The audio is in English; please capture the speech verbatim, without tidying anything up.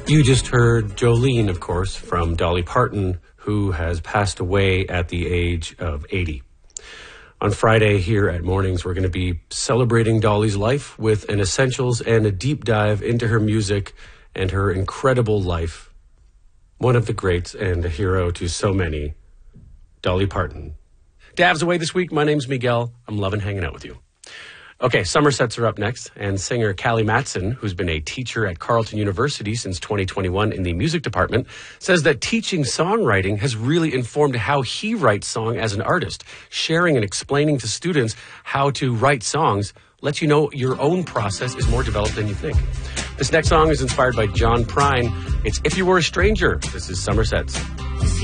You just heard Jolene, of course, from Dolly Parton, who has passed away at the age of eighty. On Friday here at Mornings, we're going to be celebrating Dolly's life with an essentials and a deep dive into her music and her incredible life. One of the greats and a hero to so many, Dolly Parton. Dav's away this week. My name's Miguel. I'm loving hanging out with you. Okay, summer sets are up next, and singer Callie Matson, who's been a teacher at Carleton University since twenty twenty-one in the music department, says that teaching songwriting has really informed how he writes song as an artist. Sharing and explaining to students how to write songs lets you know your own process is more developed than you think. This next song is inspired by John Prine. It's If You Were a Stranger. This is Summer Sets.